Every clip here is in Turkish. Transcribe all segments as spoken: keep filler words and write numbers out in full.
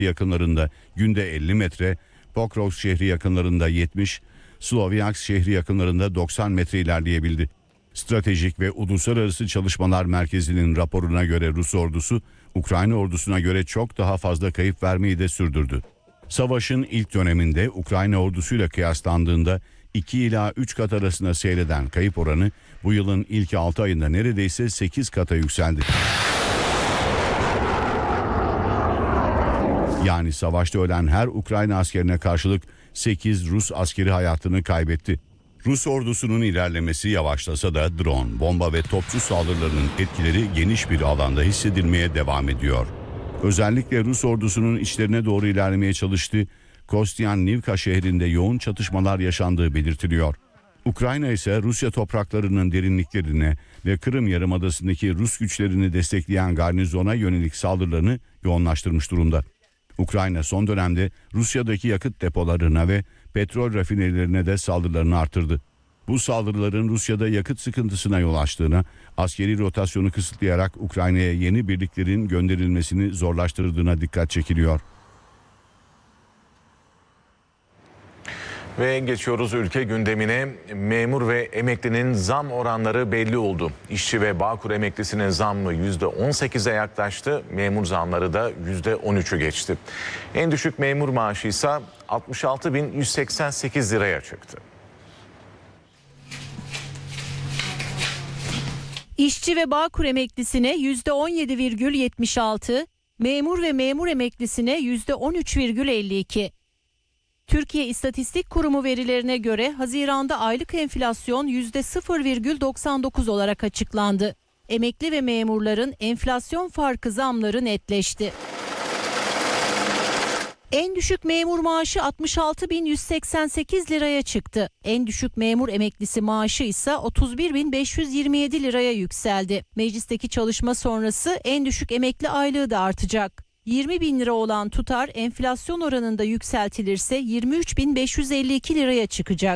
yakınlarında günde elli metre, Pokrovsk şehri yakınlarında yetmiş, Slovyansk şehri yakınlarında doksan metre ilerleyebildi. Stratejik ve Uluslararası Çalışmalar Merkezi'nin raporuna göre Rus ordusu, Ukrayna ordusuna göre çok daha fazla kayıp vermeyi de sürdürdü. Savaşın ilk döneminde Ukrayna ordusuyla kıyaslandığında iki ila üç kat arasında seyreden kayıp oranı bu yılın ilk altı ayında neredeyse sekiz kata yükseldi. Yani savaşta ölen her Ukrayna askerine karşılık sekiz Rus askeri hayatını kaybetti. Rus ordusunun ilerlemesi yavaşlasa da drone, bomba ve topçu saldırılarının etkileri geniş bir alanda hissedilmeye devam ediyor. Özellikle Rus ordusunun içlerine doğru ilerlemeye çalıştığı Kostyantynivka şehrinde yoğun çatışmalar yaşandığı belirtiliyor. Ukrayna ise Rusya topraklarının derinliklerine ve Kırım Yarımadası'ndaki Rus güçlerini destekleyen garnizona yönelik saldırılarını yoğunlaştırmış durumda. Ukrayna son dönemde Rusya'daki yakıt depolarına ve petrol rafinerilerine de saldırılarını artırdı. Bu saldırıların Rusya'da yakıt sıkıntısına yol açtığına, askeri rotasyonu kısıtlayarak Ukrayna'ya yeni birliklerin gönderilmesini zorlaştırdığına dikkat çekiliyor. Ve geçiyoruz ülke gündemine. Memur ve emeklinin zam oranları belli oldu. İşçi ve Bağkur emeklisinin zammı yüzde on sekize yaklaştı. Memur zamları da yüzde on üçü geçti. En düşük memur maaşı ise altmış altı bin yüz seksen sekiz liraya çıktı. İşçi ve Bağkur emeklisine yüzde on yedi virgül yetmiş altı, memur ve memur emeklisine yüzde on üç virgül elli iki. Türkiye İstatistik Kurumu verilerine göre Haziran'da aylık enflasyon yüzde sıfır virgül doksan dokuz olarak açıklandı. Emekli ve memurların enflasyon farkı zamları netleşti. En düşük memur maaşı altmış altı bin yüz seksen sekiz liraya çıktı. En düşük memur emeklisi maaşı ise otuz bir bin beş yüz yirmi yedi liraya yükseldi. Meclisteki çalışma sonrası en düşük emekli aylığı da artacak. yirmi bin lira olan tutar enflasyon oranında yükseltilirse yirmi üç bin beş yüz elli iki liraya çıkacak.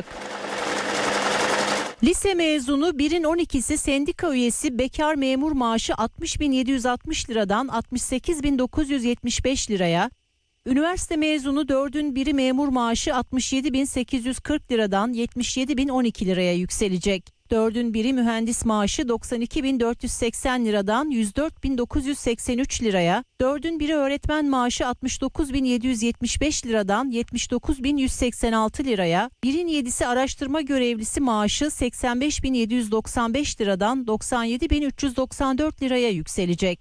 Lise mezunu birin on ikisi sendika üyesi bekar memur maaşı altmış bin yedi yüz altmış liradan altmış sekiz bin dokuz yüz yetmiş beş liraya, üniversite mezunu dördün biri memur maaşı altmış yedi bin sekiz yüz kırk liradan yetmiş yedi bin on iki liraya yükselecek. Dördün biri mühendis maaşı doksan iki bin dört yüz seksen liradan yüz dört bin dokuz yüz seksen üç liraya, dördün biri öğretmen maaşı altmış dokuz bin yedi yüz yetmiş beş liradan yetmiş dokuz bin yüz seksen altı liraya, birin yedisi araştırma görevlisi maaşı seksen beş bin yedi yüz doksan beş liradan doksan yedi bin üç yüz doksan dört liraya yükselecek.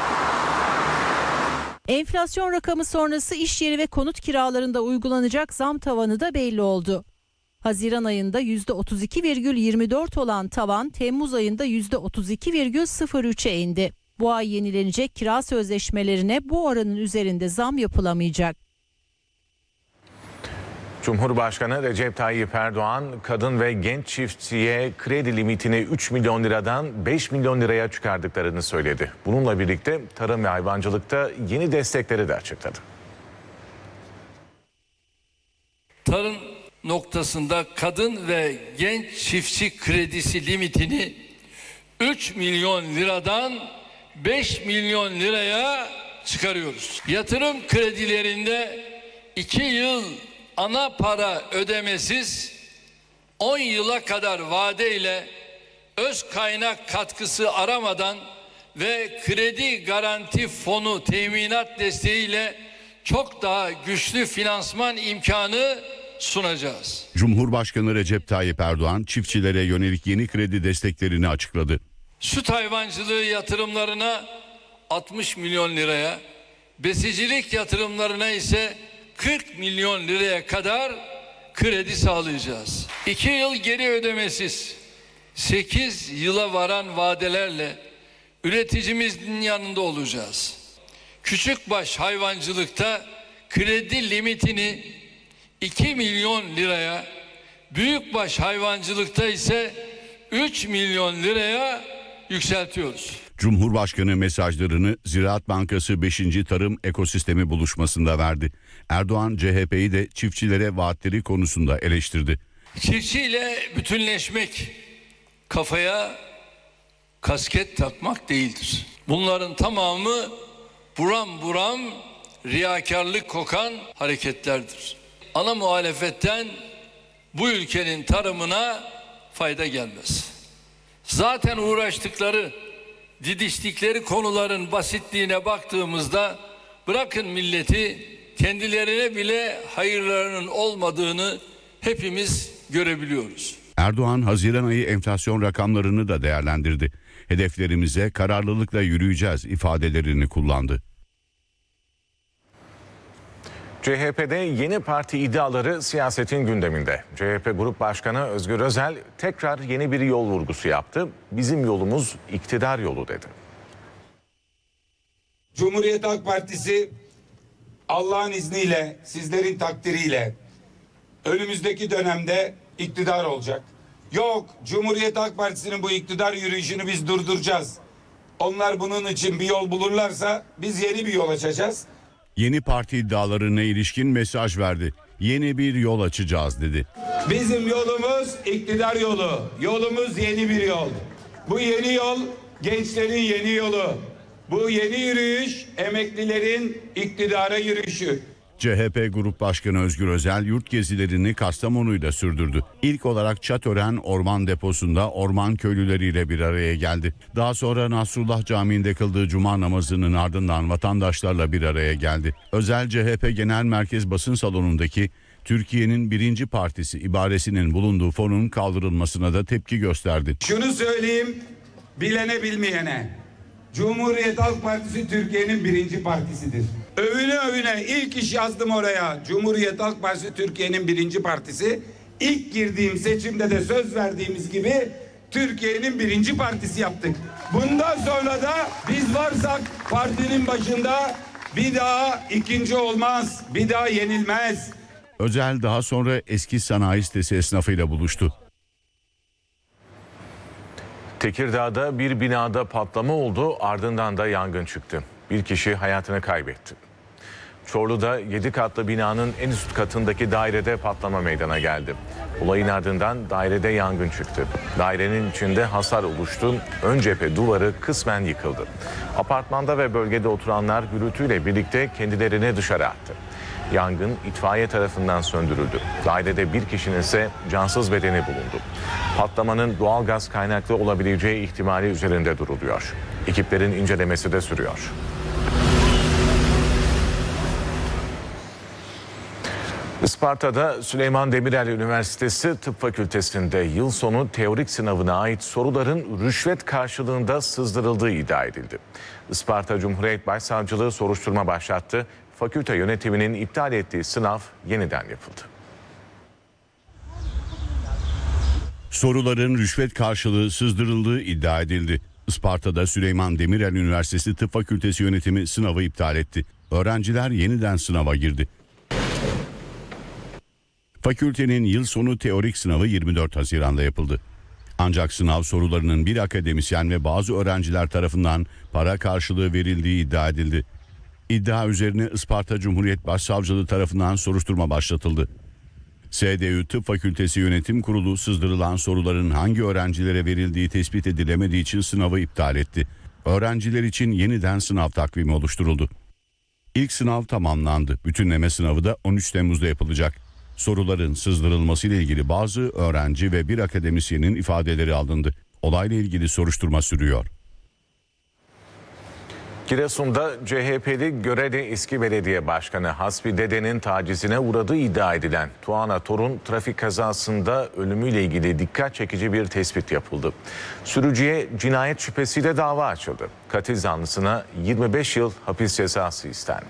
Enflasyon rakamı sonrası iş yeri ve konut kiralarında uygulanacak zam tavanı da belli oldu. Haziran ayında yüzde otuz iki virgül yirmi dört olan tavan Temmuz ayında yüzde otuz iki virgül sıfır üçe indi. Bu ay yenilenecek kira sözleşmelerine bu oranın üzerinde zam yapılamayacak. Cumhurbaşkanı Recep Tayyip Erdoğan kadın ve genç çiftçiye kredi limitini üç milyon liradan beş milyon liraya çıkardıklarını söyledi. Bununla birlikte tarım ve hayvancılıkta yeni destekleri de açıkladı. Tarım noktasında kadın ve genç çiftçi kredisi limitini üç milyon liradan beş milyon liraya çıkarıyoruz. Yatırım kredilerinde iki yıl ana para ödemesiz, on yıla kadar vadeyle öz kaynak katkısı aramadan ve kredi garanti fonu teminat desteğiyle çok daha güçlü finansman imkanı sunacağız. Cumhurbaşkanı Recep Tayyip Erdoğan çiftçilere yönelik yeni kredi desteklerini açıkladı. Süt hayvancılığı yatırımlarına altmış milyon liraya, besicilik yatırımlarına ise kırk milyon liraya kadar kredi sağlayacağız. iki yıl geri ödemesiz, sekiz yıla varan vadelerle üreticimizin yanında olacağız. Küçükbaş hayvancılıkta kredi limitini iki milyon liraya, büyükbaş hayvancılıkta ise üç milyon liraya yükseltiyoruz. Cumhurbaşkanı mesajlarını Ziraat Bankası beşinci Tarım Ekosistemi buluşmasında verdi. Erdoğan C H P'yi de çiftçilere vaatleri konusunda eleştirdi. Çiftçiyle bütünleşmek kafaya kasket takmak değildir. Bunların tamamı buram buram riyakarlık kokan hareketlerdir. Ana muhalefetten bu ülkenin tarımına fayda gelmez. Zaten uğraştıkları, didiştikleri konuların basitliğine baktığımızda bırakın milleti, kendilerine bile hayırlarının olmadığını hepimiz görebiliyoruz. Erdoğan Haziran ayı enflasyon rakamlarını da değerlendirdi. Hedeflerimize kararlılıkla yürüyeceğiz ifadelerini kullandı. C H P'de yeni parti iddiaları siyasetin gündeminde. C H P Grup Başkanı Özgür Özel tekrar yeni bir yol vurgusu yaptı. Bizim yolumuz iktidar yolu dedi. Cumhuriyet Halk Partisi Allah'ın izniyle, sizlerin takdiriyle önümüzdeki dönemde iktidar olacak. Yok, Cumhuriyet Halk Partisi'nin bu iktidar yürüyüşünü biz durduracağız. Onlar bunun için bir yol bulurlarsa biz yeni bir yol açacağız. Yeni parti iddialarına ilişkin mesaj verdi. Yeni bir yol açacağız dedi. Bizim yolumuz iktidar yolu. Yolumuz yeni bir yol. Bu yeni yol gençlerin yeni yolu. Bu yeni yürüyüş emeklilerin iktidara yürüyüşü. C H P Grup Başkanı Özgür Özel yurt gezilerini Kastamonu'yla sürdürdü. İlk olarak Çatören Orman Deposu'nda orman köylüleriyle bir araya geldi. Daha sonra Nasrullah Camii'nde kıldığı cuma namazının ardından vatandaşlarla bir araya geldi. Özel C H P Genel Merkez Basın Salonu'ndaki Türkiye'nin birinci partisi ibaresinin bulunduğu fonun kaldırılmasına da tepki gösterdi. Şunu söyleyeyim bilene bilmeyene. Cumhuriyet Halk Partisi Türkiye'nin birinci partisidir. Övüne övüne ilk iş yazdım oraya. Cumhuriyet Halk Partisi Türkiye'nin birinci partisi. İlk girdiğim seçimde de söz verdiğimiz gibi Türkiye'nin birinci partisi yaptık. Bundan sonra da biz varsak partinin başında bir daha ikinci olmaz, bir daha yenilmez. Özel daha sonra eski sanayi sitesi esnafıyla buluştu. Tekirdağ'da bir binada patlama oldu, ardından da yangın çıktı. Bir kişi hayatını kaybetti. Çorlu'da yedi katlı binanın en üst katındaki dairede patlama meydana geldi. Olayın ardından dairede yangın çıktı. Dairenin içinde hasar oluştu, ön cephe duvarı kısmen yıkıldı. Apartmanda ve bölgede oturanlar gürültüyle birlikte kendilerini dışarı attı. Yangın itfaiye tarafından söndürüldü. Dairede bir kişinin ise cansız bedeni bulundu. Patlamanın doğal gaz kaynaklı olabileceği ihtimali üzerinde duruluyor. Ekiplerin incelemesi de sürüyor. Isparta'da Süleyman Demirel Üniversitesi Tıp Fakültesi'nde yıl sonu teorik sınavına ait soruların rüşvet karşılığında sızdırıldığı iddia edildi. Isparta Cumhuriyet Başsavcılığı soruşturma başlattı. Fakülte yönetiminin iptal ettiği sınav yeniden yapıldı. Soruların rüşvet karşılığı sızdırıldığı iddia edildi. Isparta'da Süleyman Demirel Üniversitesi Tıp Fakültesi yönetimi sınavı iptal etti. Öğrenciler yeniden sınava girdi. Fakültenin yıl sonu teorik sınavı yirmi dört Haziran'da yapıldı. Ancak sınav sorularının bir akademisyen ve bazı öğrenciler tarafından para karşılığı verildiği iddia edildi. İddia üzerine Isparta Cumhuriyet Başsavcılığı tarafından soruşturma başlatıldı. S D Ü Tıp Fakültesi Yönetim Kurulu sızdırılan soruların hangi öğrencilere verildiği tespit edilemediği için sınavı iptal etti. Öğrenciler için yeniden sınav takvimi oluşturuldu. İlk sınav tamamlandı. Bütünleme sınavı da on üç Temmuz'da yapılacak. Soruların sızdırılması ile ilgili bazı öğrenci ve bir akademisyenin ifadeleri alındı. Olayla ilgili soruşturma sürüyor. Giresun'da C H P'li Göreli eski belediye başkanı Hasbi Dede'nin tacizine uğradığı iddia edilen Tuana Torun trafik kazasında ölümüyle ilgili dikkat çekici bir tespit yapıldı. Sürücüye cinayet şüphesiyle dava açıldı. Katil zanlısına yirmi beş yıl hapis cezası istendi.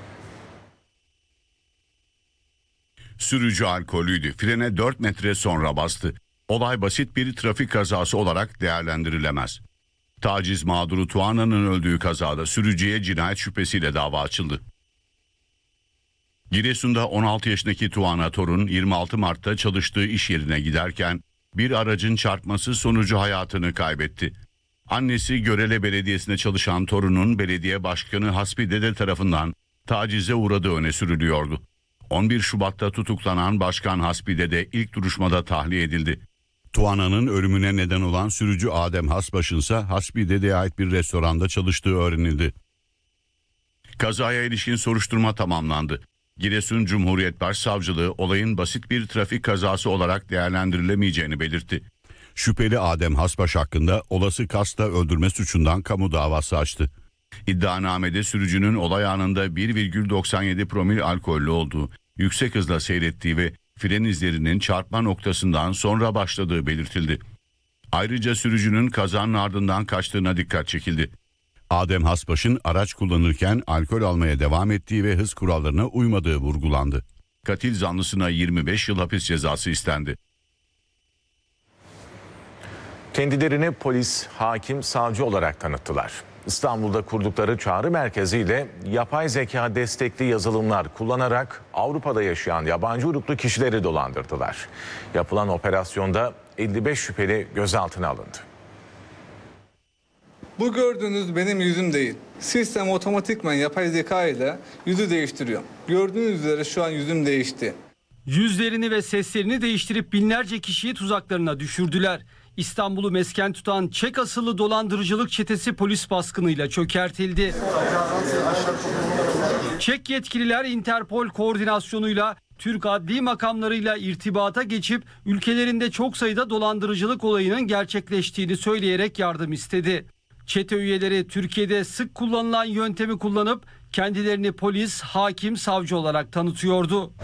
Sürücü alkolüydü. Frene dört metre sonra bastı. Olay basit bir trafik kazası olarak değerlendirilemez. Taciz mağduru Tuana'nın öldüğü kazada sürücüye cinayet şüphesiyle dava açıldı. Giresun'da on altı yaşındaki Tuana Torun yirmi altı Mart'ta çalıştığı iş yerine giderken bir aracın çarpması sonucu hayatını kaybetti. Annesi Görele Belediyesi'nde çalışan Torun'un belediye başkanı Hasbi Dede tarafından tacize uğradığı öne sürülüyordu. on bir Şubat'ta tutuklanan Başkan Hasbi Dede ilk duruşmada tahliye edildi. Tuana'nın ölümüne neden olan sürücü Adem Hasbaş'ın ise Hasbi Dede'ye ait bir restoranda çalıştığı öğrenildi. Kazaya ilişkin soruşturma tamamlandı. Giresun Cumhuriyet Başsavcılığı olayın basit bir trafik kazası olarak değerlendirilemeyeceğini belirtti. Şüpheli Adem Hasbaş hakkında olası kasta öldürme suçundan kamu davası açtı. İddianamede sürücünün olay anında bir virgül doksan yedi promil alkollü olduğu, yüksek hızla seyrettiği ve fren izlerinin çarpma noktasından sonra başladığı belirtildi. Ayrıca sürücünün kazanın ardından kaçtığına dikkat çekildi. Adem Hasbaş'ın araç kullanırken alkol almaya devam ettiği ve hız kurallarına uymadığı vurgulandı. Katil zanlısına yirmi beş yıl hapis cezası istendi. Kendilerini polis, hakim, savcı olarak tanıttılar. İstanbul'da kurdukları çağrı merkeziyle yapay zeka destekli yazılımlar kullanarak Avrupa'da yaşayan yabancı uyruklu kişileri dolandırdılar. Yapılan operasyonda elli beş şüpheli gözaltına alındı. Bu gördüğünüz benim yüzüm değil. Sistem otomatikman yapay zeka ile yüzü değiştiriyor. Gördüğünüz üzere şu an yüzüm değişti. Yüzlerini ve seslerini değiştirip binlerce kişiyi tuzaklarına düşürdüler. İstanbul'u mesken tutan Çek asıllı dolandırıcılık çetesi polis baskınıyla çökertildi. Çek yetkililer Interpol koordinasyonuyla Türk adli makamlarıyla irtibata geçip ülkelerinde çok sayıda dolandırıcılık olayının gerçekleştiğini söyleyerek yardım istedi. Çete üyeleri Türkiye'de sık kullanılan yöntemi kullanıp kendilerini polis, hakim, savcı olarak tanıtıyordu.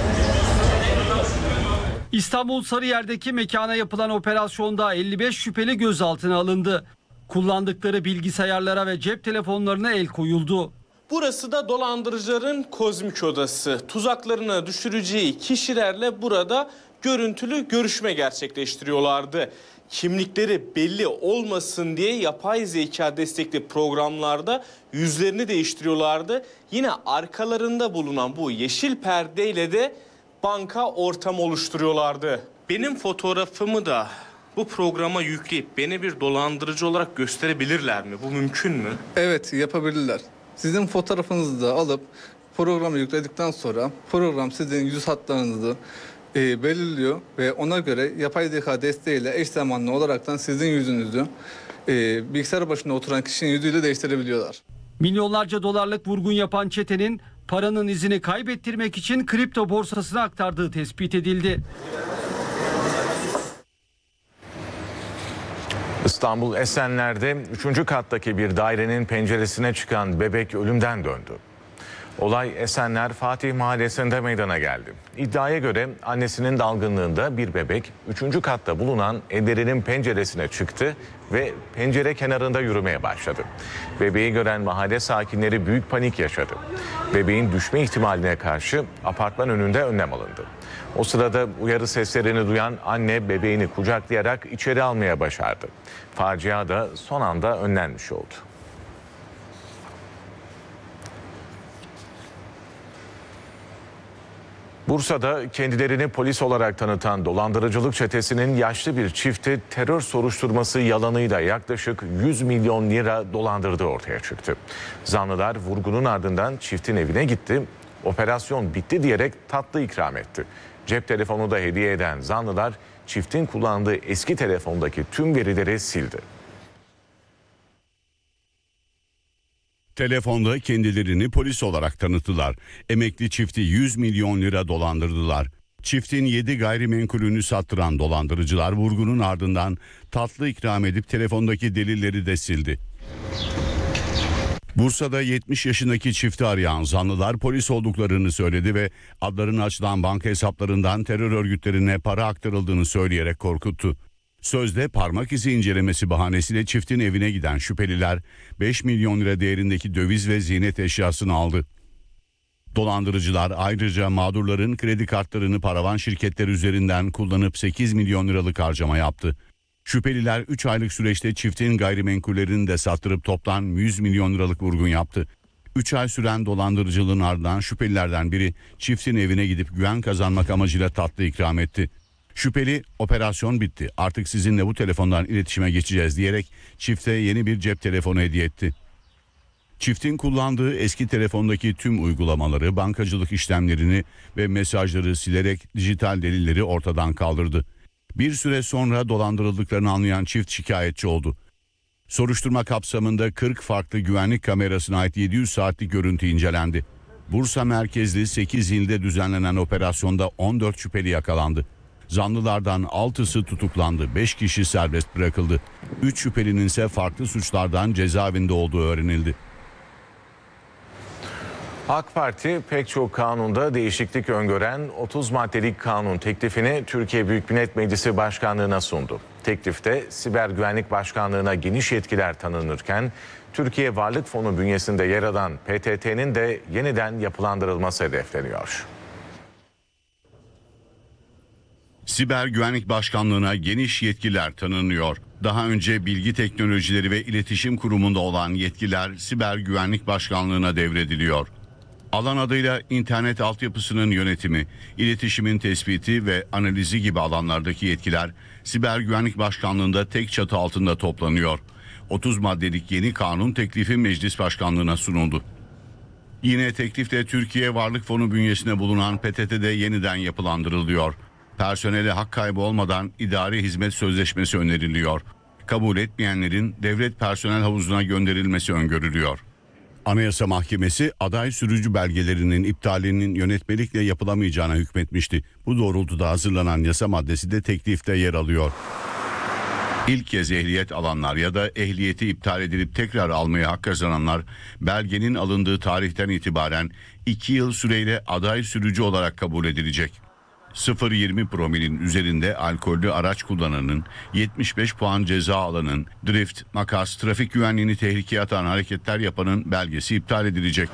İstanbul Sarıyer'deki mekana yapılan operasyonda elli beş şüpheli gözaltına alındı. Kullandıkları bilgisayarlara ve cep telefonlarına el koyuldu. Burası da dolandırıcıların kozmik odası. Tuzaklarına düşüreceği kişilerle burada görüntülü görüşme gerçekleştiriyorlardı. Kimlikleri belli olmasın diye yapay zeka destekli programlarda yüzlerini değiştiriyorlardı. Yine arkalarında bulunan bu yeşil perdeyle de banka ortamı oluşturuyorlardı. Benim fotoğrafımı da bu programa yükleyip beni bir dolandırıcı olarak gösterebilirler mi? Bu mümkün mü? Evet, yapabilirler. Sizin fotoğrafınızı da alıp programa yükledikten sonra program sizin yüz hatlarınızı e, belirliyor ve ona göre yapay zeka desteğiyle eş zamanlı olaraktan sizin yüzünüzü e, bilgisayar başında oturan kişinin yüzüyle değiştirebiliyorlar. Milyonlarca dolarlık vurgun yapan çetenin paranın izini kaybettirmek için kripto borsasına aktardığı tespit edildi. İstanbul Esenler'de üçüncü kattaki bir dairenin penceresine çıkan bebek ölümden döndü. Olay Esenler Fatih Mahallesi'nde meydana geldi. İddiaya göre annesinin dalgınlığında bir bebek üçüncü katta bulunan evlerinin penceresine çıktı ve pencere kenarında yürümeye başladı. Bebeği gören mahalle sakinleri büyük panik yaşadı. Bebeğin düşme ihtimaline karşı apartman önünde önlem alındı. O sırada uyarı seslerini duyan anne bebeğini kucaklayarak içeri almaya başardı. Facia da son anda önlenmiş oldu. Bursa'da kendilerini polis olarak tanıtan dolandırıcılık çetesinin yaşlı bir çifti terör soruşturması yalanıyla yaklaşık yüz milyon lira dolandırdığı ortaya çıktı. Zanlılar vurgunun ardından çiftin evine gitti, operasyon bitti diyerek tatlı ikram etti. Cep telefonu da hediye eden zanlılar çiftin kullandığı eski telefondaki tüm verileri sildi. Telefonda kendilerini polis olarak tanıttılar. Emekli çifti yüz milyon lira dolandırdılar. Çiftin yedi gayrimenkulünü sattıran dolandırıcılar vurgunun ardından tatlı ikram edip telefondaki delilleri de sildi. Bursa'da yetmiş yaşındaki çifti arayan zanlılar polis olduklarını söyledi ve adlarını açılan banka hesaplarından terör örgütlerine para aktarıldığını söyleyerek korkuttu. Sözde parmak izi incelemesi bahanesiyle çiftin evine giden şüpheliler beş milyon lira değerindeki döviz ve ziynet eşyasını aldı. Dolandırıcılar ayrıca mağdurların kredi kartlarını paravan şirketler üzerinden kullanıp sekiz milyon liralık harcama yaptı. Şüpheliler üç aylık süreçte çiftin gayrimenkullerini de sattırıp toplam yüz milyon liralık vurgun yaptı. üç ay süren dolandırıcılığın ardından şüphelilerden biri çiftin evine gidip güven kazanmak amacıyla tatlı ikram etti. Şüpheli operasyon bitti, artık sizinle bu telefondan iletişime geçeceğiz diyerek çifte yeni bir cep telefonu hediye etti. Çiftin kullandığı eski telefondaki tüm uygulamaları, bankacılık işlemlerini ve mesajları silerek dijital delilleri ortadan kaldırdı. Bir süre sonra dolandırıldıklarını anlayan çift şikayetçi oldu. Soruşturma kapsamında kırk farklı güvenlik kamerasına ait yedi yüz saatlik görüntü incelendi. Bursa merkezli sekiz ilde düzenlenen operasyonda on dört şüpheli yakalandı. Zanlılardan altısı tutuklandı, beş kişi serbest bırakıldı. üç şüphelinin ise farklı suçlardan cezaevinde olduğu öğrenildi. AK Parti pek çok kanunda değişiklik öngören otuz maddelik kanun teklifini Türkiye Büyük Millet Meclisi Başkanlığı'na sundu. Teklifte Siber Güvenlik Başkanlığı'na geniş yetkiler tanınırken Türkiye Varlık Fonu bünyesinde yer alan P T T'nin de yeniden yapılandırılması hedefleniyor. Siber Güvenlik Başkanlığı'na geniş yetkiler tanınıyor. Daha önce Bilgi Teknolojileri ve İletişim Kurumu'nda olan yetkiler Siber Güvenlik Başkanlığı'na devrediliyor. Alan adıyla internet altyapısının yönetimi, iletişimin tespiti ve analizi gibi alanlardaki yetkiler Siber Güvenlik Başkanlığı'nda tek çatı altında toplanıyor. otuz maddelik yeni kanun teklifi Meclis Başkanlığı'na sunuldu. Yine teklifte Türkiye Varlık Fonu bünyesinde bulunan P T T'de yeniden yapılandırılıyor. Personele hak kaybı olmadan idari hizmet sözleşmesi öneriliyor. Kabul etmeyenlerin devlet personel havuzuna gönderilmesi öngörülüyor. Anayasa Mahkemesi aday sürücü belgelerinin iptalinin yönetmelikle yapılamayacağına hükmetmişti. Bu doğrultuda hazırlanan yasa maddesi de teklifte yer alıyor. İlk kez ehliyet alanlar ya da ehliyeti iptal edilip tekrar almaya hak kazananlar belgenin alındığı tarihten itibaren iki yıl süreyle aday sürücü olarak kabul edilecek. sıfır virgül yirmi promilin üzerinde alkollü araç kullananın, yetmiş beş puan ceza alanın, drift, makas, trafik güvenliğini tehlikeye atan hareketler yapanın belgesi iptal edilecek.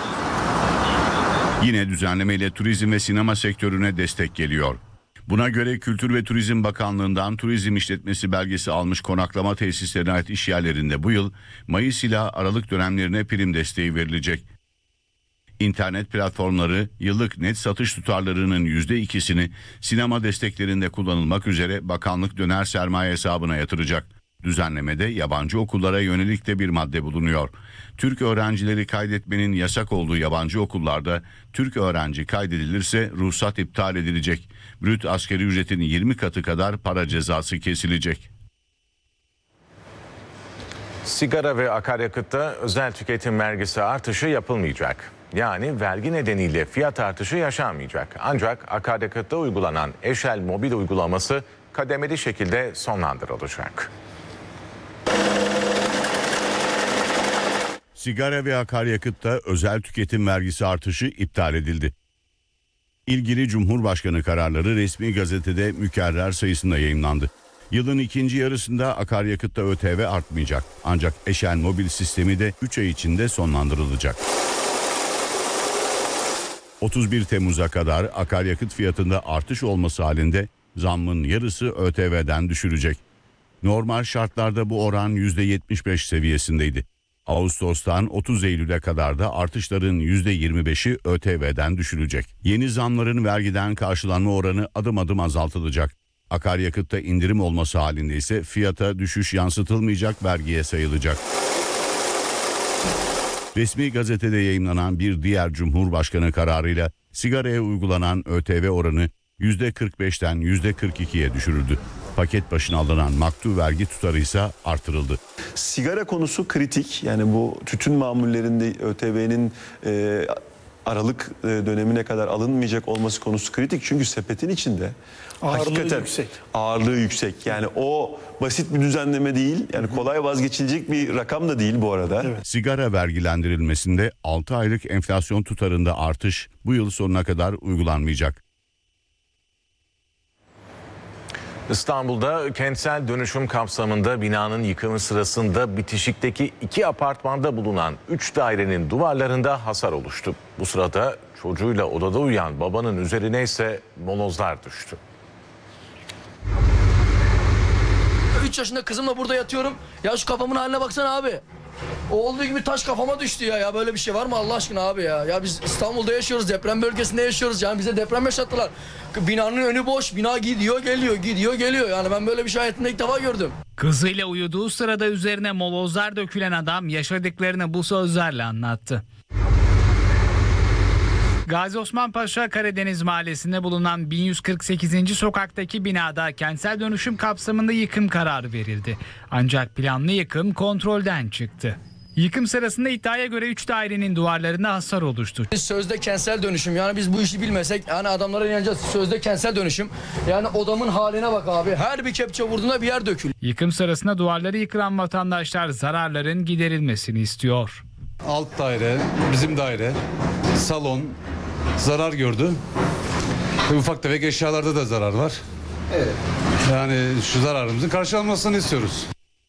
Yine düzenlemeyle turizm ve sinema sektörüne destek geliyor. Buna göre Kültür ve Turizm Bakanlığı'ndan turizm işletmesi belgesi almış konaklama tesislerine ait işyerlerinde bu yıl Mayıs ile Aralık dönemlerine prim desteği verilecek. İnternet platformları yıllık net satış tutarlarının yüzde ikisini sinema desteklerinde kullanılmak üzere bakanlık döner sermaye hesabına yatıracak. Düzenlemede yabancı okullara yönelik de bir madde bulunuyor. Türk öğrencileri kaydetmenin yasak olduğu yabancı okullarda Türk öğrenci kaydedilirse ruhsat iptal edilecek. Brüt asgari ücretin yirmi katı kadar para cezası kesilecek. Sigara ve akaryakıtta özel tüketim vergisi artışı yapılmayacak. Yani vergi nedeniyle fiyat artışı yaşanmayacak. Ancak akaryakıtta uygulanan Eşel mobil uygulaması kademeli şekilde sonlandırılacak. Sigara ve akaryakıtta özel tüketim vergisi artışı iptal edildi. İlgili Cumhurbaşkanı kararları resmi gazetede mükerrer sayısında yayımlandı. Yılın ikinci yarısında akaryakıtta ÖTV artmayacak. Ancak Eşel mobil sistemi de üç ay içinde sonlandırılacak. otuz bir Temmuz'a kadar akaryakıt fiyatında artış olması halinde zammın yarısı ÖTV'den düşürecek. Normal şartlarda bu oran yüzde yetmiş beş seviyesindeydi. Ağustos'tan otuz Eylül'e kadar da artışların yüzde yirmi beşi ÖTV'den düşülecek. Yeni zamların vergiden karşılanma oranı adım adım azaltılacak. Akaryakıtta indirim olması halinde ise fiyata düşüş yansıtılmayacak, vergiye sayılacak. Resmi gazetede yayımlanan bir diğer Cumhurbaşkanı kararıyla sigaraya uygulanan ÖTV oranı yüzde kırk beşten yüzde kırk ikiye düşürüldü. Paket başına alınan maktu vergi tutarı ise artırıldı. Sigara konusu kritik. Yani bu tütün mamullerinde ÖTV'nin e, Aralık e, dönemine kadar alınmayacak olması konusu kritik. Çünkü sepetin içinde ağırlığı hakikaten yüksek. ağırlığı yüksek. Yani o basit bir düzenleme değil. Yani kolay vazgeçilecek bir rakam da değil bu arada. Evet. Sigara vergilendirilmesinde altı aylık enflasyon tutarında artış bu yıl sonuna kadar uygulanmayacak. İstanbul'da kentsel dönüşüm kapsamında binanın yıkımı sırasında bitişikteki iki apartmanda bulunan üç dairenin duvarlarında hasar oluştu. Bu sırada çocuğuyla odada uyuyan babanın üzerine ise molozlar düştü. üç yaşında kızımla burada yatıyorum. Ya şu kafamın haline baksana abi. O olduğu gibi taş kafama düştü ya. Ya böyle bir şey var mı Allah aşkına abi ya? Ya biz İstanbul'da yaşıyoruz, deprem bölgesinde yaşıyoruz. Yani bize deprem yaşattılar. Binanın önü boş, bina gidiyor geliyor, gidiyor geliyor. Yani ben böyle bir şey hayatımda ilk defa gördüm. Kızıyla uyuduğu sırada üzerine molozlar dökülen adam yaşadıklarını bu sözlerle anlattı. Gazi Osman Paşa Karadeniz Mahallesi'nde bulunan bin yüz kırk sekizinci sokaktaki binada kentsel dönüşüm kapsamında yıkım kararı verildi. Ancak planlı yıkım kontrolden çıktı. Yıkım sırasında iddiaya göre üç dairenin duvarlarında hasar oluştu. Sözde kentsel dönüşüm, yani biz bu işi bilmesek yani adamlara inanacağız. Sözde kentsel dönüşüm, yani odamın haline bak abi, her bir kepçe vurduğunda bir yer dökül. Yıkım sırasında duvarları yıkılan vatandaşlar zararların giderilmesini istiyor. Alt daire, bizim daire, salon zarar gördü. Ufak tefek eşyalarda da zarar var. Evet. Yani şu zararımızın karşılanmasını istiyoruz.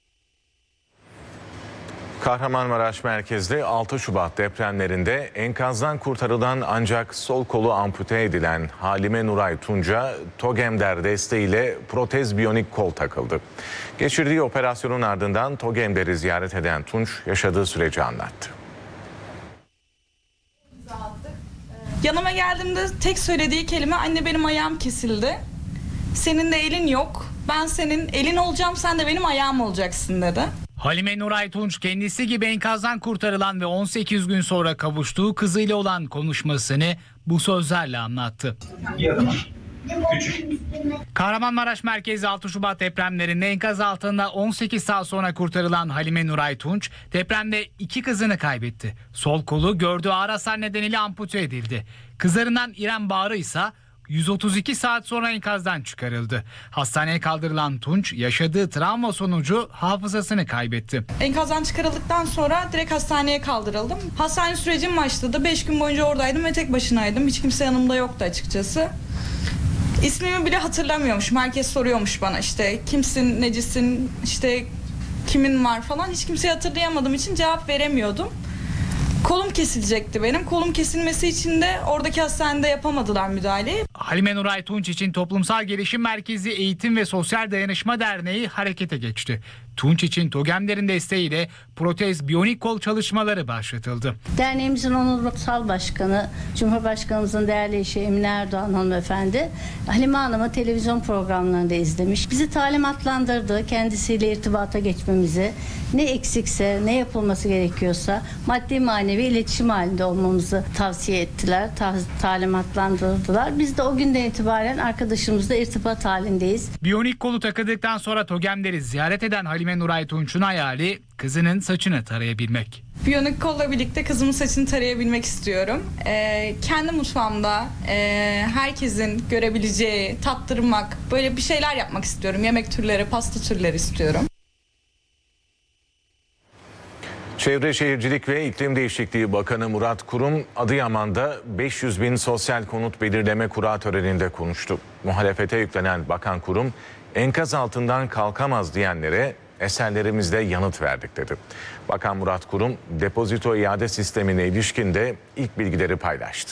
Kahramanmaraş merkezli altı Şubat depremlerinde enkazdan kurtarılan ancak sol kolu ampute edilen Halime Nuray Tunç'a TOGEMDER desteğiyle protez biyonik kol takıldı. Geçirdiği operasyonun ardından TOGEMDER'i ziyaret eden Tunç yaşadığı süreci anlattı. Yanıma geldiğimde tek söylediği kelime anne benim ayağım kesildi. Senin de elin yok. Ben senin elin olacağım, sen de benim ayağım olacaksın dedi. Halime Nuray Tunç kendisi gibi enkazdan kurtarılan ve on sekiz gün sonra kavuştuğu kızıyla olan konuşmasını bu sözlerle anlattı. Kahramanmaraş merkezi altı Şubat depremlerinde enkaz altında on sekiz saat sonra kurtarılan Halime Nuray Tunç depremde iki kızını kaybetti. Sol kolu gördüğü ağır hasar nedeniyle ampute edildi. Kızlarından İrem Bağrı ise yüz otuz iki saat sonra enkazdan çıkarıldı. Hastaneye kaldırılan Tunç yaşadığı travma sonucu hafızasını kaybetti. Enkazdan çıkarıldıktan sonra direkt hastaneye kaldırıldım. Hastane sürecim başladı. beş gün boyunca oradaydım ve tek başınaydım. Hiç kimse yanımda yoktu açıkçası. İsmimi bile hatırlamıyormuş. Herkes soruyormuş bana işte kimsin, necisin, işte kimin var falan. Hiç kimseyi hatırlayamadığım için cevap veremiyordum. Kolum kesilecekti benim. Kolum kesilmesi için de oradaki hastanede yapamadılar müdahaleyi. Halime Nuray Tunç için Toplumsal Gelişim Merkezi Eğitim ve Sosyal Dayanışma Derneği harekete geçti. Tunç için TOGEMDER'in desteğiyle protez biyonik kol çalışmaları başlatıldı. Derneğimizin onursal başkanı, Cumhurbaşkanımızın değerli eşi Emine Erdoğan hanımefendi, Halime Hanım'ı televizyon programlarında izlemiş. Bizi talimatlandırdı kendisiyle irtibata geçmemizi. Ne eksikse, ne yapılması gerekiyorsa maddi manevi iletişim halinde olmamızı tavsiye ettiler, ta talimatlandırdılar. Biz de o günden itibaren arkadaşımızla irtibat halindeyiz. Biyonik kolu takıldıktan sonra TOGEMDER'i ziyaret eden Halime Nuray Tunç'un hayali kızının saçını tarayabilmek. Biyonik kolla birlikte kızımın saçını tarayabilmek istiyorum. Ee, kendi mutfağımda e, herkesin görebileceği, tattırmak, böyle bir şeyler yapmak istiyorum. Yemek türleri, pasta türleri istiyorum. Çevre Şehircilik ve İklim Değişikliği Bakanı Murat Kurum, Adıyaman'da beş yüz bin sosyal konut belirleme kura töreninde konuştu. Muhalefete yüklenen Bakan Kurum, enkaz altından kalkamaz diyenlere eserlerimizde yanıt verdik dedi. Bakan Murat Kurum, depozito iade sistemine ilişkin de ilk bilgileri paylaştı.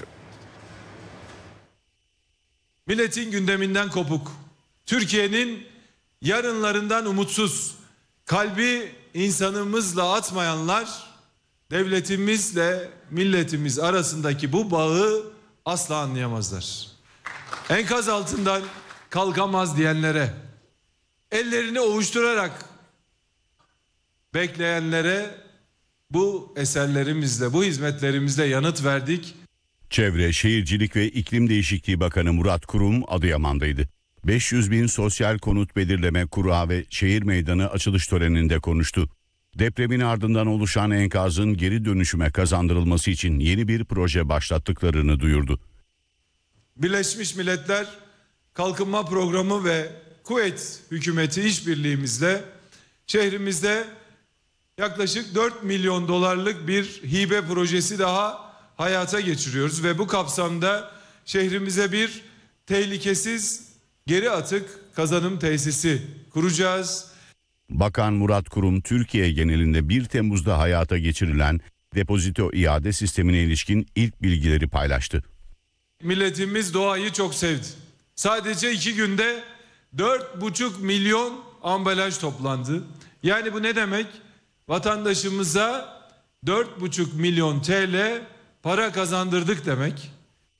Milletin gündeminden kopuk, Türkiye'nin yarınlarından umutsuz, kalbi insanımızla atmayanlar devletimizle milletimiz arasındaki bu bağı asla anlayamazlar. Enkaz altından kalkamaz diyenlere, ellerini ovuşturarak bekleyenlere bu eserlerimizle, bu hizmetlerimizle yanıt verdik. Çevre, Şehircilik ve İklim Değişikliği Bakanı Murat Kurum Adıyaman'daydı. beş yüz bin sosyal konut belirleme kura ve şehir meydanı açılış töreninde konuştu. Depremin ardından oluşan enkazın geri dönüşüme kazandırılması için yeni bir proje başlattıklarını duyurdu. Birleşmiş Milletler Kalkınma Programı ve Kuveyt hükümeti işbirliğimizle şehrimizde yaklaşık dört milyon dolarlık bir hibe projesi daha hayata geçiriyoruz ve bu kapsamda şehrimize bir tehlikesiz geri atık kazanım tesisi kuracağız. Bakan Murat Kurum, Türkiye genelinde bir Temmuz'da hayata geçirilen depozito iade sistemine ilişkin ilk bilgileri paylaştı. Milletimiz doğayı çok sevdi. Sadece iki günde dört buçuk milyon ambalaj toplandı. Yani bu ne demek? Vatandaşımıza dört buçuk milyon T L para kazandırdık demek.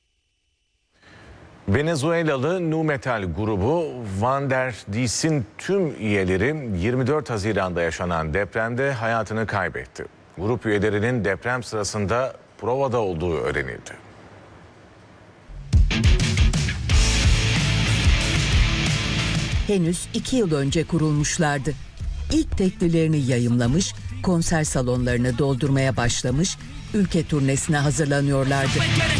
Venezuelalı Nu Metal grubu Van der Dies'in tüm üyeleri yirmi dört Haziran'da yaşanan depremde hayatını kaybetti. Grup üyelerinin deprem sırasında provada olduğu öğrenildi. henüz iki yıl önce kurulmuşlardı. İlk teklilerini yayımlamış, konser salonlarını doldurmaya başlamış, ülke turnesine hazırlanıyorlardı.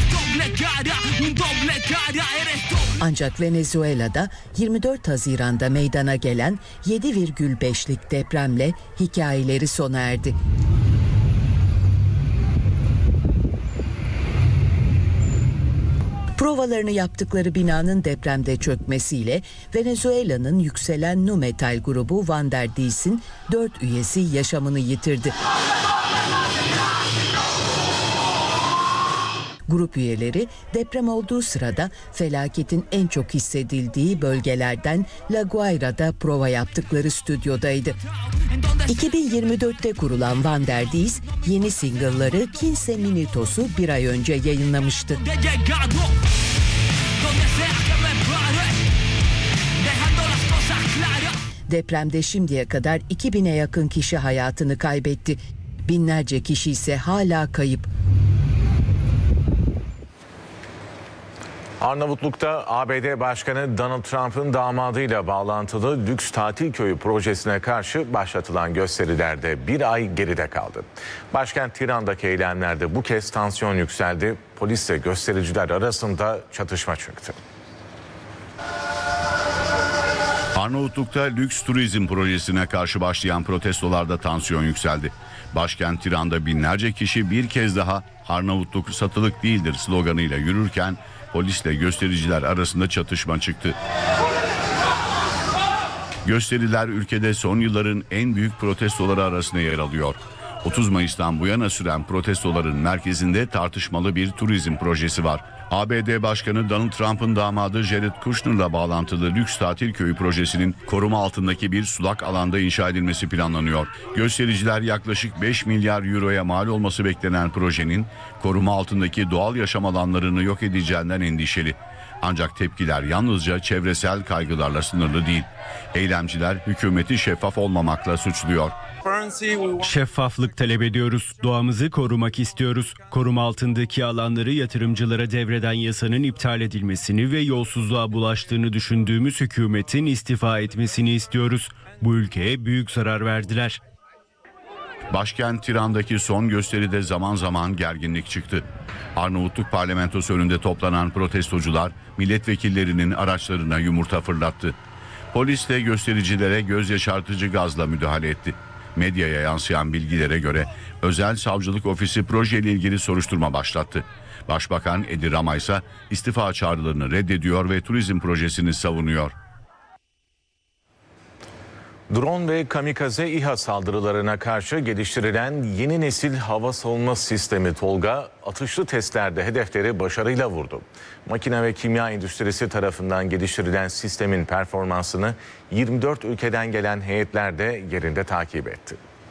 Ancak Venezuela'da yirmi dört Haziran'da meydana gelen yedi virgül beşlik depremle hikayeleri sona erdi. Provalarını yaptıkları binanın depremde çökmesiyle Venezuela'nın yükselen nu metal grubu Vanderdiz'in dört üyesi yaşamını yitirdi. Grup üyeleri deprem olduğu sırada felaketin en çok hissedildiği bölgelerden La Guaira'da prova yaptıkları stüdyodaydı. iki bin yirmi dörtte kurulan Vanderdiz yeni single'ları Quince Minutos'u bir ay önce yayınlamıştı. Depremde şimdiye kadar iki bine yakın kişi hayatını kaybetti. Binlerce kişi ise hala kayıp. Arnavutluk'ta A B D Başkanı Donald Trump'ın damadıyla bağlantılı lüks tatil köyü projesine karşı başlatılan gösterilerde bir ay geride kaldı. Başkent Tiran'daki eylemlerde bu kez tansiyon yükseldi. Polisle göstericiler arasında çatışma çıktı. Arnavutluk'ta lüks turizm projesine karşı başlayan protestolarda tansiyon yükseldi. Başkent Tiran'da binlerce kişi bir kez daha "Arnavutluk satılık değildir" sloganıyla yürürken polisle göstericiler arasında çatışma çıktı. Gösteriler ülkede son yılların en büyük protestoları arasında yer alıyor. otuz Mayıs'tan bu yana süren protestoların merkezinde tartışmalı bir turizm projesi var. A B D Başkanı Donald Trump'ın damadı Jared Kushner'la bağlantılı lüks tatil köyü projesinin koruma altındaki bir sulak alanda inşa edilmesi planlanıyor. Göstericiler yaklaşık beş milyar euroya mal olması beklenen projenin koruma altındaki doğal yaşam alanlarını yok edeceğinden endişeli. Ancak tepkiler yalnızca çevresel kaygılarla sınırlı değil. Eylemciler hükümeti şeffaf olmamakla suçluyor. Şeffaflık talep ediyoruz. Doğamızı korumak istiyoruz. Koruma altındaki alanları yatırımcılara devreden yasanın iptal edilmesini ve yolsuzluğa bulaştığını düşündüğümüz hükümetin istifa etmesini istiyoruz. Bu ülkeye büyük zarar verdiler. Başkent Tiran'daki son gösteride zaman zaman gerginlik çıktı. Arnavutluk parlamentosu önünde toplanan protestocular milletvekillerinin araçlarına yumurta fırlattı. Polis de göstericilere göz yaşartıcı gazla müdahale etti. Medyaya yansıyan bilgilere göre özel savcılık ofisi projeyle ilgili soruşturma başlattı. Başbakan Edi Rama ise istifa çağrılarını reddediyor ve turizm projesini savunuyor. Drone ve kamikaze İHA saldırılarına karşı geliştirilen yeni nesil hava savunma sistemi TOLGA atışlı testlerde hedefleri başarıyla vurdu. Makine ve kimya endüstrisi tarafından geliştirilen sistemin performansını yirmi dört ülkeden gelen heyetler de yerinde takip etti.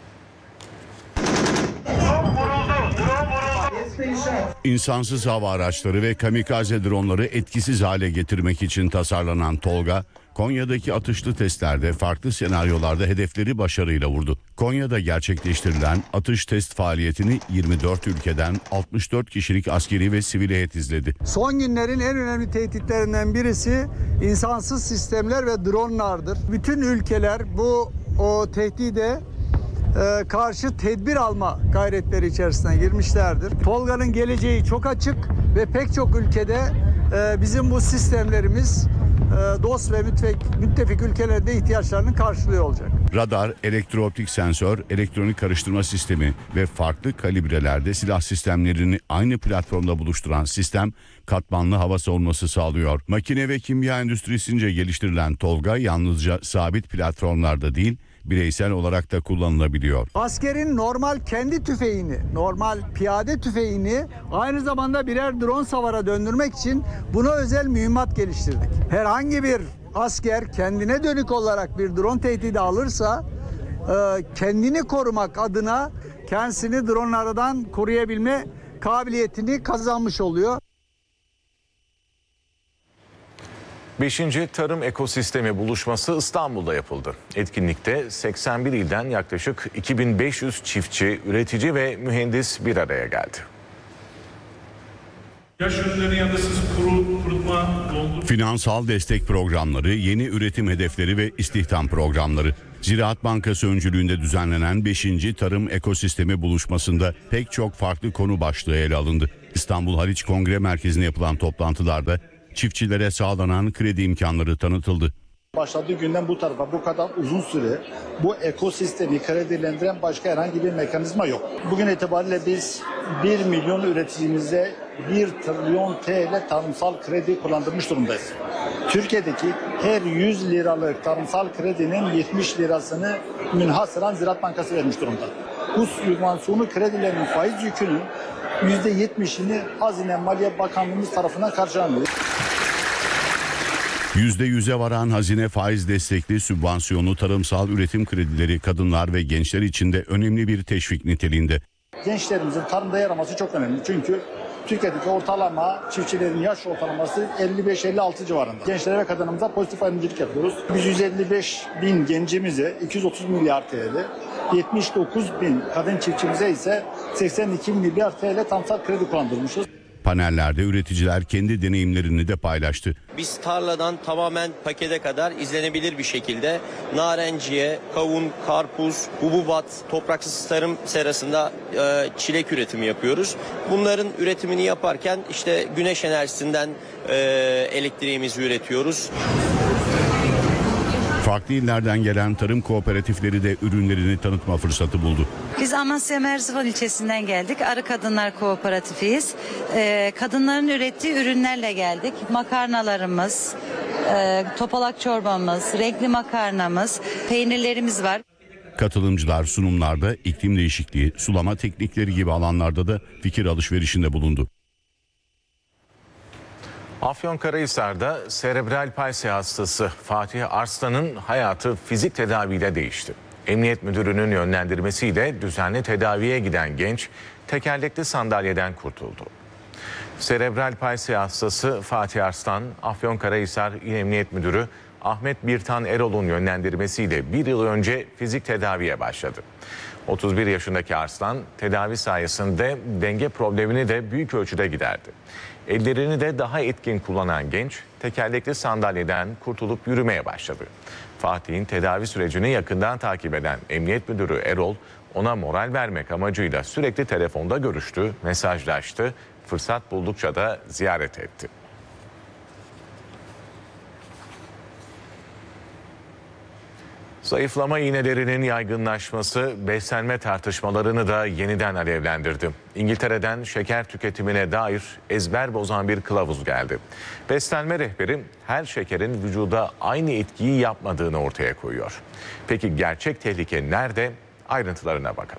İnsansız hava araçları ve kamikaze dronları etkisiz hale getirmek için tasarlanan TOLGA, Konya'daki atışlı testlerde farklı senaryolarda hedefleri başarıyla vurdu. Konya'da gerçekleştirilen atış test faaliyetini yirmi dört ülkeden altmış dört kişilik askeri ve sivil heyet izledi. Son günlerin en önemli tehditlerinden birisi insansız sistemler ve dronlardır. Bütün ülkeler bu o tehdide e, karşı tedbir alma gayretleri içerisine girmişlerdir. TOLGA'nın geleceği çok açık ve pek çok ülkede e, bizim bu sistemlerimiz dost ve müttefik, müttefik ülkelerde ihtiyaçlarını karşılıyor olacak. Radar, elektrooptik sensör, elektronik karıştırma sistemi ve farklı kalibrelerde silah sistemlerini aynı platformda buluşturan sistem katmanlı hava savunması sağlıyor. Makine ve kimya endüstrisince geliştirilen TOLGA yalnızca sabit platformlarda değil, bireysel olarak da kullanılabiliyor. Askerin normal kendi tüfeğini, normal piyade tüfeğini aynı zamanda birer drone savara döndürmek için buna özel mühimmat geliştirdik. Herhangi bir asker kendine dönük olarak bir drone tehdidi alırsa kendini korumak adına kendisini dronlardan koruyabilme kabiliyetini kazanmış oluyor. beşinci Tarım Ekosistemi Buluşması İstanbul'da yapıldı. Etkinlikte seksen bir ilden yaklaşık iki bin beş yüz çiftçi, üretici ve mühendis bir araya geldi. Yaş ürünlerin yanında siz kuru, kurutma, doldur. Finansal destek programları, yeni üretim hedefleri ve istihdam programları. Ziraat Bankası öncülüğünde düzenlenen beşinci Tarım Ekosistemi buluşmasında pek çok farklı konu başlığı ele alındı. İstanbul Haliç Kongre Merkezi'nde yapılan toplantılarda çiftçilere sağlanan kredi imkanları tanıtıldı. Başladığı günden bu tarafa bu kadar uzun süre bu ekosistemi kredilendiren başka herhangi bir mekanizma yok. Bugün itibariyle biz bir milyon üreticimize bir trilyon T L tarımsal kredi kullandırmış durumdayız. Türkiye'deki her yüz liralık tarımsal kredinin yetmiş lirasını münhasıran Ziraat Bankası vermiş durumda. Bu sübvansiyonu kredilerin faiz yükünün yüzde yetmişini Hazine Maliye Bakanlığımız tarafından karşılanıyor. yüzde yüze varan hazine faiz destekli sübvansiyonlu tarımsal üretim kredileri kadınlar ve gençler için de önemli bir teşvik niteliğinde. Gençlerimizin tarımda yer alması çok önemli. Çünkü Türkiye'deki ortalama çiftçilerin yaş ortalaması elli beş elli altı civarında. Gençlere ve kadınımıza pozitif ayrımcılık yapıyoruz. Biz yüz elli beş bin gencimize iki yüz otuz milyar T L, yetmiş dokuz bin kadın çiftçimize ise seksen iki milyar T L tarımsal kredi kullandırmışız. Panellerde üreticiler kendi deneyimlerini de paylaştı. Biz tarladan tamamen pakete kadar izlenebilir bir şekilde narenciye, kavun, karpuz, hububat, topraksız tarım serasında e, çilek üretimi yapıyoruz. Bunların üretimini yaparken işte güneş enerjisinden e, elektriğimizi üretiyoruz. Farklı illerden gelen tarım kooperatifleri de ürünlerini tanıtma fırsatı buldu. Biz Amasya Merzivan ilçesinden geldik. Arı Kadınlar Kooperatifiyiz. Ee, kadınların ürettiği ürünlerle geldik. Makarnalarımız, e, topalak çorbamız, renkli makarnamız, peynirlerimiz var. Katılımcılar sunumlarda iklim değişikliği, sulama teknikleri gibi alanlarda da fikir alışverişinde bulundu. Afyonkarahisar'da serebral palsi hastası Fatih Arslan'ın hayatı fizik tedaviyle değişti. Emniyet müdürünün yönlendirmesiyle düzenli tedaviye giden genç tekerlekli sandalyeden kurtuldu. Serebral palsi hastası Fatih Arslan, Afyonkarahisar İl Emniyet Müdürü Ahmet Birtan Erol'un yönlendirmesiyle bir yıl önce fizik tedaviye başladı. otuz bir yaşındaki Arslan tedavi sayesinde denge problemini de büyük ölçüde giderdi. Ellerini de daha etkin kullanan genç tekerlekli sandalyeden kurtulup yürümeye başladı. Fatih'in tedavi sürecini yakından takip eden Emniyet Müdürü Erol ona moral vermek amacıyla sürekli telefonda görüştü, mesajlaştı, fırsat buldukça da ziyaret etti. Zayıflama iğnelerinin yaygınlaşması beslenme tartışmalarını da yeniden alevlendirdi. İngiltere'den şeker tüketimine dair ezber bozan bir kılavuz geldi. Beslenme rehberi her şekerin vücuda aynı etkiyi yapmadığını ortaya koyuyor. Peki gerçek tehlike nerede? Ayrıntılarına bakalım.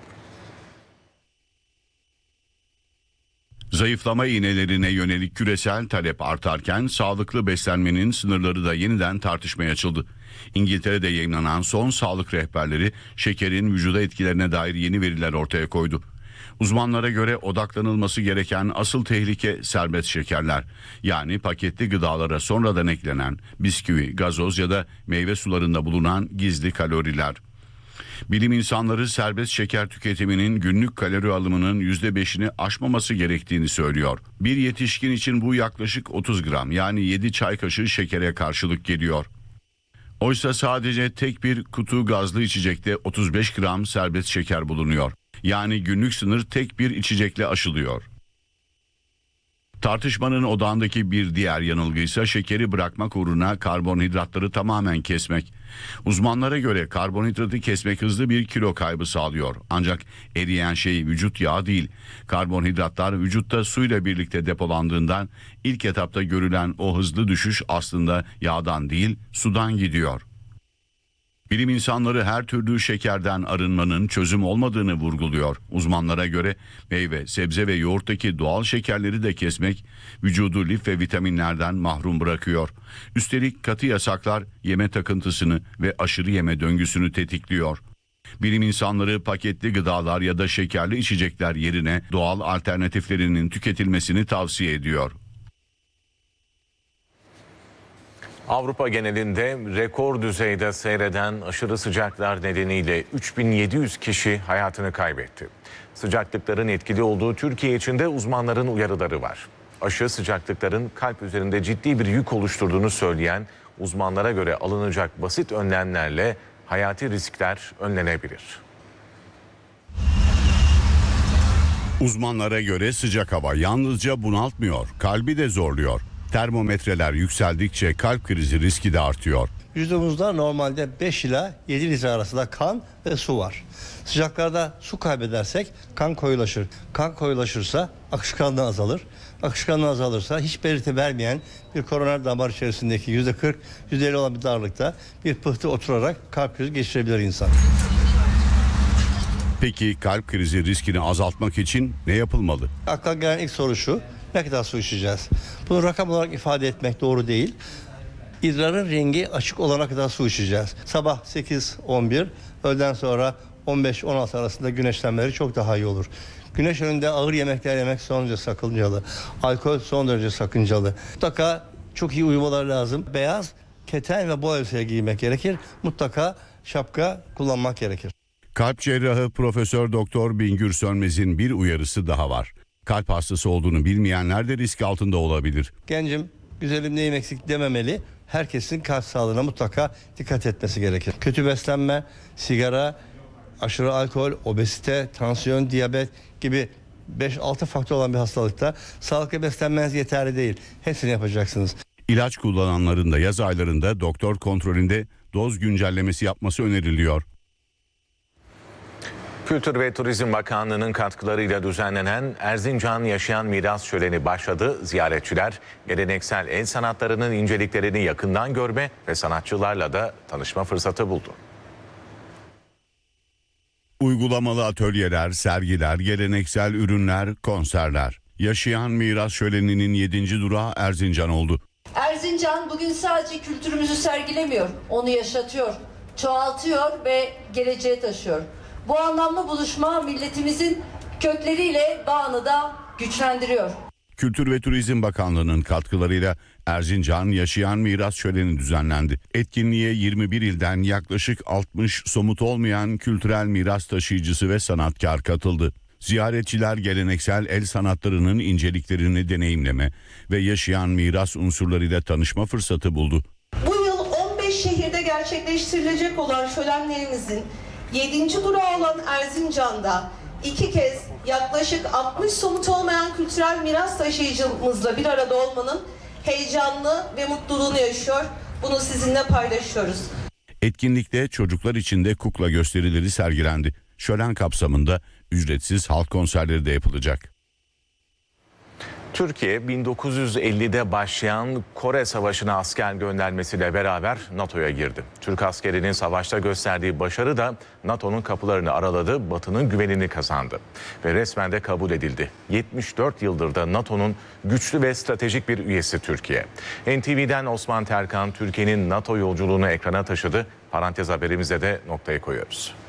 Zayıflama iğnelerine yönelik küresel talep artarken sağlıklı beslenmenin sınırları da yeniden tartışmaya açıldı. İngiltere'de yayınlanan son sağlık rehberleri şekerin vücuda etkilerine dair yeni veriler ortaya koydu. Uzmanlara göre odaklanılması gereken asıl tehlike serbest şekerler. Yani paketli gıdalara sonradan eklenen bisküvi, gazoz ya da meyve sularında bulunan gizli kaloriler. Bilim insanları serbest şeker tüketiminin günlük kalori alımının yüzde beşini aşmaması gerektiğini söylüyor. Bir yetişkin için bu yaklaşık otuz gram yani yedi çay kaşığı şekere karşılık geliyor. Oysa sadece tek bir kutu gazlı içecekte otuz beş gram serbest şeker bulunuyor. Yani günlük sınır tek bir içecekle aşılıyor. Tartışmanın odağındaki bir diğer yanılgı ise şekeri bırakmak uğruna karbonhidratları tamamen kesmek. Uzmanlara göre karbonhidratı kesmek hızlı bir kilo kaybı sağlıyor. Ancak eriyen şey vücut yağı değil. Karbonhidratlar vücutta suyla birlikte depolandığından ilk etapta görülen o hızlı düşüş aslında yağdan değil sudan gidiyor. Bilim insanları her türlü şekerden arınmanın çözüm olmadığını vurguluyor. Uzmanlara göre meyve, sebze ve yoğurttaki doğal şekerleri de kesmek vücudu lif ve vitaminlerden mahrum bırakıyor. Üstelik katı yasaklar yeme takıntısını ve aşırı yeme döngüsünü tetikliyor. Bilim insanları paketli gıdalar ya da şekerli içecekler yerine doğal alternatiflerinin tüketilmesini tavsiye ediyor. Avrupa genelinde rekor düzeyde seyreden aşırı sıcaklar nedeniyle üç bin yedi yüz kişi hayatını kaybetti. Sıcaklıkların etkili olduğu Türkiye için de uzmanların uyarıları var. Aşırı sıcaklıkların kalp üzerinde ciddi bir yük oluşturduğunu söyleyen uzmanlara göre alınacak basit önlemlerle hayati riskler önlenebilir. Uzmanlara göre sıcak hava yalnızca bunaltmıyor, kalbi de zorluyor. Termometreler yükseldikçe kalp krizi riski de artıyor. Vücudumuzda normalde beş ila yedi litre arasında kan ve su var. Sıcaklarda su kaybedersek kan koyulaşır. Kan koyulaşırsa akışkanlığı azalır. Akışkanlığı azalırsa hiç belirti vermeyen bir koroner damar içerisindeki yüzde kırk yüzde elli olan bir darlıkta bir pıhtı oturarak kalp krizi geçirebilir insan. Peki kalp krizi riskini azaltmak için ne yapılmalı? Akla gelen ilk soru şu: ne kadar su içeceğiz? Bunu rakam olarak ifade etmek doğru değil. İdrarın rengi açık olana kadar su içeceğiz. Sabah sekiz on bir, öğleden sonra on beş on altı arasında güneşlenmeleri çok daha iyi olur. Güneş önünde ağır yemekler yemek son derece sakıncalı. Alkol son derece sakıncalı. Mutlaka çok iyi uyumalar lazım. Beyaz, keten ve bol elbise giymek gerekir. Mutlaka şapka kullanmak gerekir. Kalp cerrahı Profesör Doktor Bingür Sönmez'in bir uyarısı daha var. Kalp hastası olduğunu bilmeyenler de risk altında olabilir. Gencim, güzelim, neyim eksik dememeli. Herkesin kalp sağlığına mutlaka dikkat etmesi gerekir. Kötü beslenme, sigara, aşırı alkol, obezite, tansiyon, diyabet gibi beş altı faktör olan bir hastalıkta sağlıklı beslenmeniz yeterli değil. Hepsini yapacaksınız. İlaç kullananların da yaz aylarında doktor kontrolünde doz güncellemesi yapması öneriliyor. Kültür ve Turizm Bakanlığı'nın katkılarıyla düzenlenen Erzincan Yaşayan Miras Şöleni başladı. Ziyaretçiler geleneksel el sanatlarının inceliklerini yakından görme ve sanatçılarla da tanışma fırsatı buldu. Uygulamalı atölyeler, sergiler, geleneksel ürünler, konserler. Yaşayan Miras Şöleni'nin yedinci durağı Erzincan oldu. Erzincan bugün sadece kültürümüzü sergilemiyor, onu yaşatıyor, çoğaltıyor ve geleceğe taşıyor. Bu anlamlı buluşma milletimizin kökleriyle bağını da güçlendiriyor. Kültür ve Turizm Bakanlığı'nın katkılarıyla Erzincan Yaşayan Miras Şöleni düzenlendi. Etkinliğe yirmi bir ilden yaklaşık altmış somut olmayan kültürel miras taşıyıcısı ve sanatkar katıldı. Ziyaretçiler geleneksel el sanatlarının inceliklerini deneyimleme ve yaşayan miras unsurlarıyla tanışma fırsatı buldu. Bu yıl on beş şehirde gerçekleştirilecek olan şölenlerimizin yedinci durağı olan Erzincan'da iki kez yaklaşık altmış somut olmayan kültürel miras taşıyıcımızla bir arada olmanın heyecanlı ve mutluluğunu yaşıyor. Bunu sizinle paylaşıyoruz. Etkinlikte çocuklar için de kukla gösterileri sergilendi. Şölen kapsamında ücretsiz halk konserleri de yapılacak. Türkiye bin dokuz yüz ellide başlayan Kore Savaşı'na asker göndermesiyle beraber NATO'ya girdi. Türk askerinin savaşta gösterdiği başarı da NATO'nun kapılarını araladı, Batı'nın güvenini kazandı ve resmen de kabul edildi. yetmiş dört yıldır da NATO'nun güçlü ve stratejik bir üyesi Türkiye. N T V'den Osman Terkan Türkiye'nin NATO yolculuğunu ekrana taşıdı. Parantez haberimize de noktayı koyuyoruz.